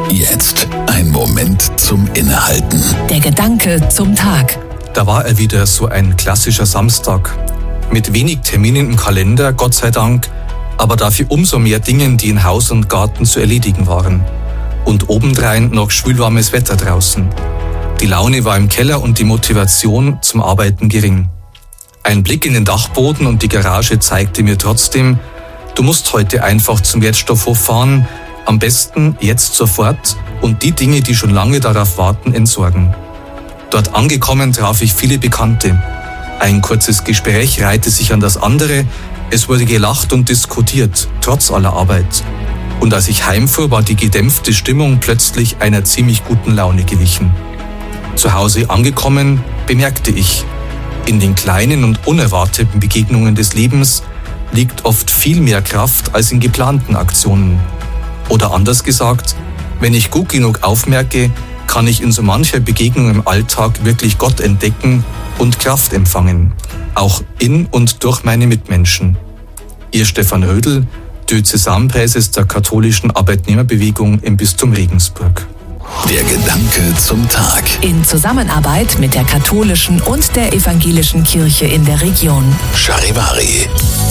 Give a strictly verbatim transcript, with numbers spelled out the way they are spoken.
Jetzt ein Moment zum Innehalten. Der Gedanke zum Tag. Da war er wieder, so ein klassischer Samstag. Mit wenig Terminen im Kalender, Gott sei Dank, aber dafür umso mehr Dingen, die in Haus und Garten zu erledigen waren. Und obendrein noch schwülwarmes Wetter draußen. Die Laune war im Keller und die Motivation zum Arbeiten gering. Ein Blick in den Dachboden und die Garage zeigte mir trotzdem, du musst heute einfach zum Wertstoffhof fahren, am besten jetzt sofort und die Dinge, die schon lange darauf warten, entsorgen. Dort angekommen traf ich viele Bekannte. Ein kurzes Gespräch reihte sich an das andere, es wurde gelacht und diskutiert, trotz aller Arbeit. Und als ich heimfuhr, war die gedämpfte Stimmung plötzlich einer ziemlich guten Laune gewichen. Zu Hause angekommen, bemerkte ich, in den kleinen und unerwarteten Begegnungen des Lebens liegt oft viel mehr Kraft als in geplanten Aktionen. Oder anders gesagt, wenn ich gut genug aufmerke, kann ich in so mancher Begegnung im Alltag wirklich Gott entdecken und Kraft empfangen, auch in und durch meine Mitmenschen. Ihr Stefan Rödl, Diözesanpräses der katholischen Arbeitnehmerbewegung im Bistum Regensburg. Der Gedanke zum Tag. In Zusammenarbeit mit der katholischen und der evangelischen Kirche in der Region. Charivari.